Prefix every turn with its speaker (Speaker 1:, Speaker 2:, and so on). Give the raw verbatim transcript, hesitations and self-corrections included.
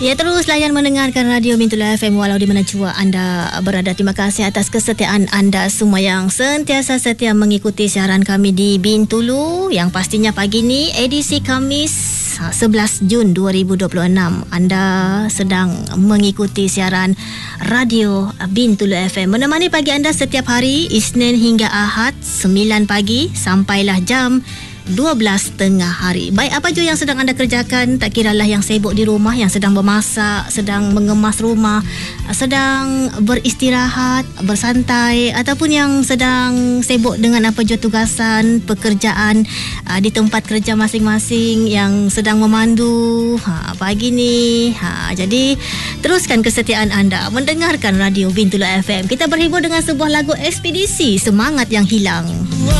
Speaker 1: Ya, terus layan mendengarkan Radio Bintulu F M walau di mana jua anda berada. Terima kasih atas kesetiaan anda semua yang sentiasa setia mengikuti siaran kami di Bintulu, yang pastinya pagi ni edisi Khamis sebelas Jun dua ribu dua puluh enam. Anda sedang mengikuti siaran Radio Bintulu F M, menemani pagi anda setiap hari Isnin hingga Ahad sembilan pagi sampailah jam dua belas tengah hari. Baik, apa jua yang sedang anda kerjakan, tak kiralah yang sibuk di rumah, yang sedang bermasak, sedang mengemas rumah, sedang beristirahat, bersantai, ataupun yang sedang sibuk dengan apa jua tugasan, pekerjaan uh, di tempat kerja masing-masing, yang sedang memandu ha, pagi ni. Ha, jadi teruskan kesetiaan anda mendengarkan Radio Bintulu F M. Kita berhibur dengan sebuah lagu ekspedisi Semangat Yang Hilang.